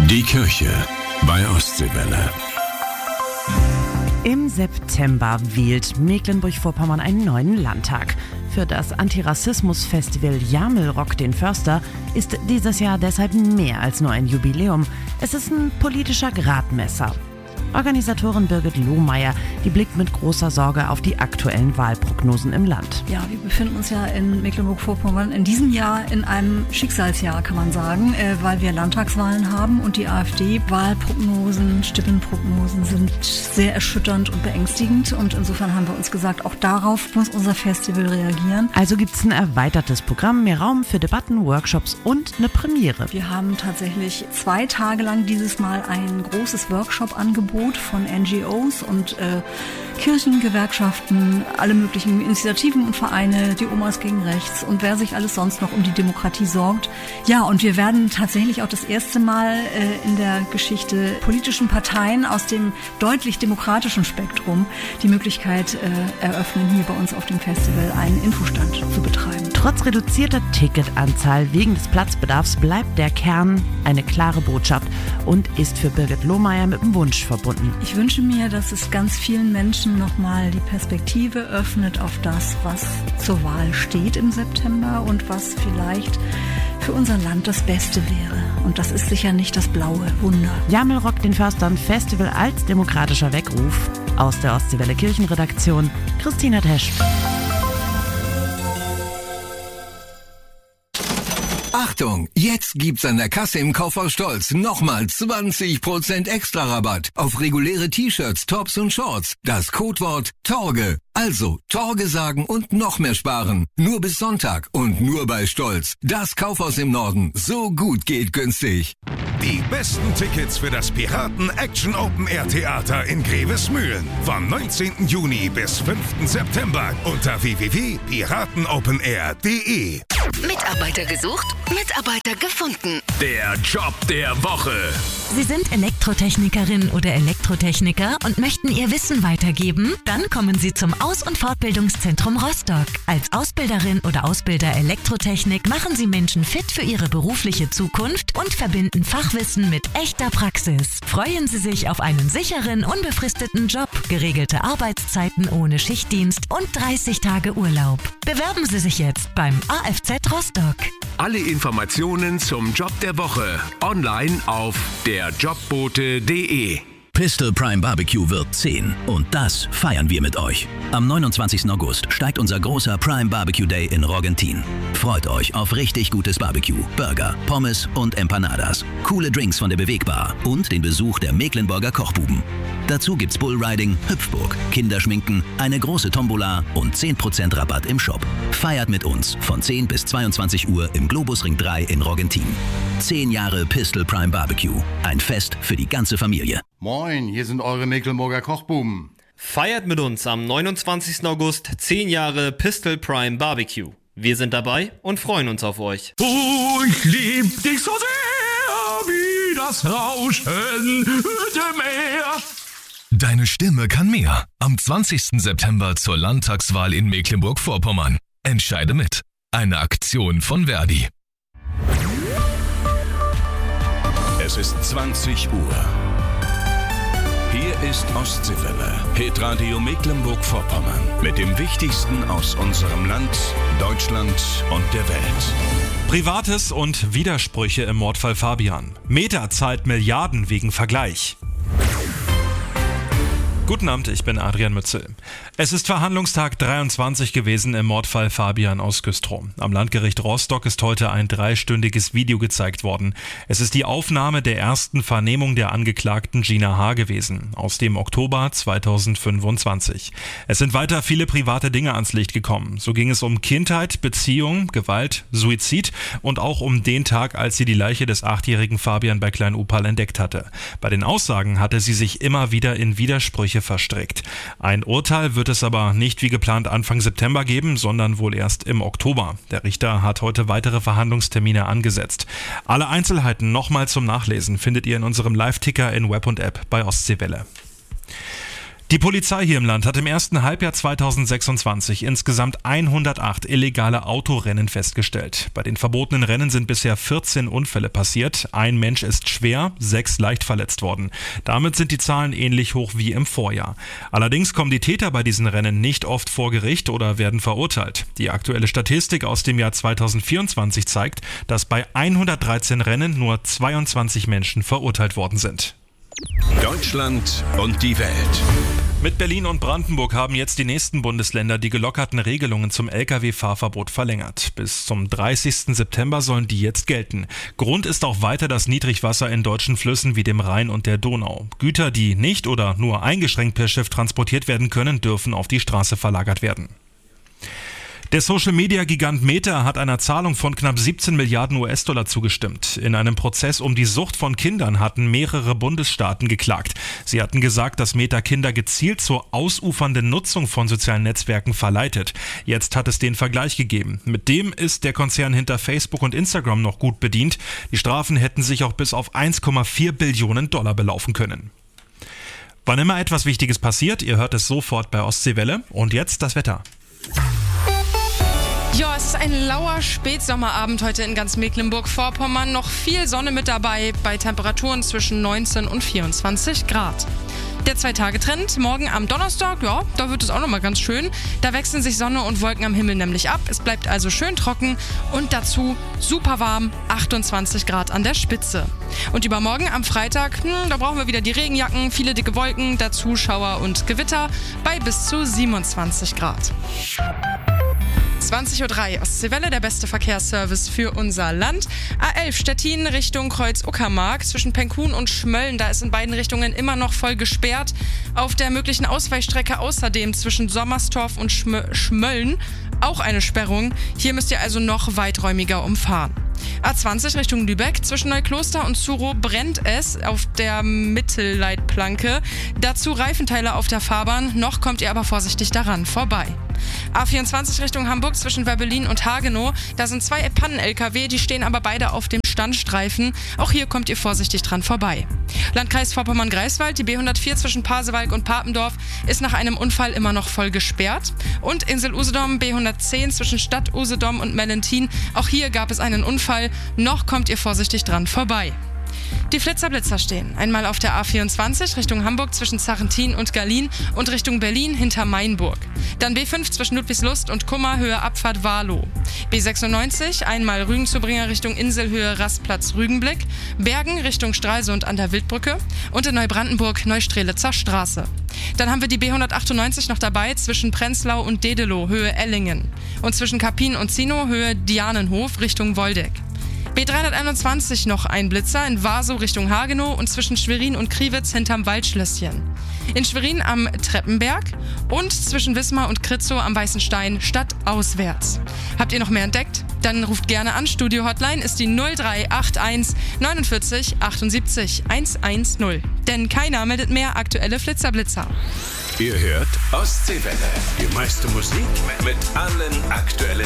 Die Kirche bei Ostseewelle. Im September wählt Mecklenburg-Vorpommern einen neuen Landtag. Für das Antirassismus-Festival Jamel-Rock den Förster ist dieses Jahr deshalb mehr als nur ein Jubiläum. Es ist ein politischer Gradmesser. Organisatorin Birgit Lohmeier, die blickt mit großer Sorge auf die aktuellen Wahlprognosen im Land. Ja, wir befinden uns ja in Mecklenburg-Vorpommern in diesem Jahr in einem Schicksalsjahr, kann man sagen, weil wir Landtagswahlen haben und die AfD-Wahlprognosen, Stimmenprognosen sind sehr erschütternd und beängstigend und insofern haben wir uns gesagt, auch darauf muss unser Festival reagieren. Also gibt es ein erweitertes Programm, mehr Raum für Debatten, Workshops und eine Premiere. Wir haben tatsächlich 2 Tage lang dieses Mal ein großes Workshop-Angebot von NGOs und Kirchen, Gewerkschaften, alle möglichen Initiativen und Vereine, die Omas gegen Rechts und wer sich alles sonst noch um die Demokratie sorgt. Ja, und wir werden tatsächlich auch das erste Mal in der Geschichte politischen Parteien aus dem deutlich demokratischen Spektrum die Möglichkeit eröffnen, hier bei uns auf dem Festival einen Infostand zu betreiben. Trotz reduzierter Ticketanzahl wegen des Platzbedarfs bleibt der Kern eine klare Botschaft und ist für Birgit Lohmeier mit dem Wunsch verbunden. Ich wünsche mir, dass es ganz vielen Menschen nochmal die Perspektive öffnet auf das, was zur Wahl steht im September und was vielleicht für unser Land das Beste wäre. Und das ist sicher nicht das blaue Wunder. Jamel-Rock den Förstern Festival als demokratischer Weckruf. Aus der Ostseewelle Kirchenredaktion, Christina Tesch. Achtung, jetzt gibt's an der Kasse im Kaufhaus Stolz nochmal 20% extra Rabatt auf reguläre T-Shirts, Tops und Shorts. Das Codewort Torge. Also Torge sagen und noch mehr sparen. Nur bis Sonntag und nur bei Stolz. Das Kaufhaus im Norden. So gut geht günstig. Die besten Tickets für das Piraten Action Open Air Theater in Grevesmühlen. Vom 19. Juni bis 5. September unter www.piratenopenair.de. Mitarbeiter gesucht, Mitarbeiter gefunden. Der Job der Woche. Sie sind Elektrotechnikerin oder Elektrotechniker und möchten Ihr Wissen weitergeben? Dann kommen Sie zum Aus- und Fortbildungszentrum Rostock. Als Ausbilderin oder Ausbilder Elektrotechnik machen Sie Menschen fit für ihre berufliche Zukunft und verbinden Fachwissen mit echter Praxis. Freuen Sie sich auf einen sicheren, unbefristeten Job, geregelte Arbeitszeiten ohne Schichtdienst und 30 Tage Urlaub. Bewerben Sie sich jetzt beim AFZ Rostock. Alle Informationen zum Job der Woche online auf derjobbote.de. Pistol Prime Barbecue wird 10 und das feiern wir mit euch. Am 29. August steigt unser großer Prime Barbecue Day in Roggentin. Freut euch auf richtig gutes Barbecue, Burger, Pommes und Empanadas, coole Drinks von der Bewegbar und den Besuch der Mecklenburger Kochbuben. Dazu gibt's Bullriding, Hüpfburg, Kinderschminken, eine große Tombola und 10% Rabatt im Shop. Feiert mit uns von 10 bis 22 Uhr im Globusring 3 in Roggentin. 10 Jahre Pistol Prime Barbecue. Ein Fest für die ganze Familie. Moin, hier sind eure Mecklenburger Kochbuben. Feiert mit uns am 29. August 10 Jahre Pistol Prime Barbecue. Wir sind dabei und freuen uns auf euch. Oh, ich lieb dich so sehr, wie das Rauschen dem Meer. Deine Stimme kann mehr. Am 20. September zur Landtagswahl in Mecklenburg-Vorpommern. Entscheide mit. Eine Aktion von Verdi. Es ist 20 Uhr. Hier ist Ostseewelle, Hitradio Mecklenburg-Vorpommern. Mit dem Wichtigsten aus unserem Land, Deutschland und der Welt. Privates und Widersprüche im Mordfall Fabian. Meta zahlt Milliarden wegen Vergleich. Guten Abend, ich bin Adrian Mützel. Es ist Verhandlungstag 23 gewesen im Mordfall Fabian aus Güstrow. Am Landgericht Rostock ist heute ein 3-stündiges Video gezeigt worden. Es ist die Aufnahme der ersten Vernehmung der Angeklagten Gina H. gewesen, aus dem Oktober 2025. Es sind weiter viele private Dinge ans Licht gekommen. So ging es um Kindheit, Beziehung, Gewalt, Suizid und auch um den Tag, als sie die Leiche des 8-jährigen Fabian bei Klein-Opal entdeckt hatte. Bei den Aussagen hatte sie sich immer wieder in Widersprüche verstrickt. Ein Urteil wird es aber nicht wie geplant Anfang September geben, sondern wohl erst im Oktober. Der Richter hat heute weitere Verhandlungstermine angesetzt. Alle Einzelheiten nochmal zum Nachlesen findet ihr in unserem Live-Ticker in Web und App bei Ostseewelle. Die Polizei hier im Land hat im ersten Halbjahr 2026 insgesamt 108 illegale Autorennen festgestellt. Bei den verbotenen Rennen sind bisher 14 Unfälle passiert. Ein Mensch ist schwer, 6 leicht verletzt worden. Damit sind die Zahlen ähnlich hoch wie im Vorjahr. Allerdings kommen die Täter bei diesen Rennen nicht oft vor Gericht oder werden verurteilt. Die aktuelle Statistik aus dem Jahr 2024 zeigt, dass bei 113 Rennen nur 22 Menschen verurteilt worden sind. Deutschland und die Welt. Mit Berlin und Brandenburg haben jetzt die nächsten Bundesländer die gelockerten Regelungen zum Lkw-Fahrverbot verlängert. Bis zum 30. September sollen die jetzt gelten. Grund ist auch weiter das Niedrigwasser in deutschen Flüssen wie dem Rhein und der Donau. Güter, die nicht oder nur eingeschränkt per Schiff transportiert werden können, dürfen auf die Straße verlagert werden. Der Social-Media-Gigant Meta hat einer Zahlung von knapp 17 Milliarden US-Dollar zugestimmt. In einem Prozess um die Sucht von Kindern hatten mehrere Bundesstaaten geklagt. Sie hatten gesagt, dass Meta Kinder gezielt zur ausufernden Nutzung von sozialen Netzwerken verleitet. Jetzt hat es den Vergleich gegeben. Mit dem ist der Konzern hinter Facebook und Instagram noch gut bedient. Die Strafen hätten sich auch bis auf 1,4 Billionen Dollar belaufen können. Wann immer etwas Wichtiges passiert, ihr hört es sofort bei Ostseewelle. Und jetzt das Wetter. Ja, es ist ein lauer Spätsommerabend heute in ganz Mecklenburg-Vorpommern. Noch viel Sonne mit dabei bei Temperaturen zwischen 19 und 24 Grad. Der 2-Tage-Trend, morgen am Donnerstag, ja, da wird es auch nochmal ganz schön. Da wechseln sich Sonne und Wolken am Himmel nämlich ab. Es bleibt also schön trocken und dazu super warm, 28 Grad an der Spitze. Und übermorgen am Freitag, da brauchen wir wieder die Regenjacken, viele dicke Wolken, dazu Schauer und Gewitter bei bis zu 27 Grad. 20.03 Uhr, Ostseewelle, der beste Verkehrsservice für unser Land. A11 Stettin Richtung Kreuz-Uckermark zwischen Penkhuhn und Schmölln. Da ist in beiden Richtungen immer noch voll gesperrt. Auf der möglichen Ausweichstrecke außerdem zwischen Sommerstorf und Schmölln auch eine Sperrung. Hier müsst ihr also noch weiträumiger umfahren. A20 Richtung Lübeck, zwischen Neukloster und Zuro brennt es auf der Mittelleitplanke. Dazu Reifenteile auf der Fahrbahn, noch kommt ihr aber vorsichtig daran vorbei. A24 Richtung Hamburg zwischen Werbelin und Hagenow, da sind 2 Pannen-LKW, die stehen aber beide auf dem Standstreifen. Auch hier kommt ihr vorsichtig dran vorbei. Landkreis Vorpommern-Greifswald, die B104 zwischen Pasewalk und Papendorf ist nach einem Unfall immer noch voll gesperrt. Und Insel Usedom, B110 zwischen Stadt Usedom und Mellentin, auch hier gab es einen Unfall, noch kommt ihr vorsichtig dran vorbei. Die Flitzer-Blitzer stehen. Einmal auf der A24 Richtung Hamburg zwischen Zachentin und Berlin und Richtung Berlin hinter Mainburg. Dann B5 zwischen Ludwigslust und Kummer, Höhe Abfahrt Warlow. B96 einmal Rügen-Zubringer Richtung Inselhöhe Rastplatz Rügenblick. Bergen Richtung Stralsund an der Wildbrücke. Und in Neubrandenburg Neustrelitzer Straße. Dann haben wir die B198 noch dabei zwischen Prenzlau und Dedelow, Höhe Ellingen. Und zwischen Kapin und Zinow, Höhe Dianenhof Richtung Woldeck. B321 noch ein Blitzer in Warsow Richtung Hagenow und zwischen Schwerin und Kriwitz hinterm Waldschlösschen. In Schwerin am Treppenberg und zwischen Wismar und Kritzow am Weißen Stein stadtauswärts. Habt ihr noch mehr entdeckt? Dann ruft gerne an. Studio-Hotline ist die 0381 49 78 110. Denn keiner meldet mehr aktuelle Flitzer-Blitzer. Ihr hört Ostseewelle. Die meiste Musik mit allen aktuellen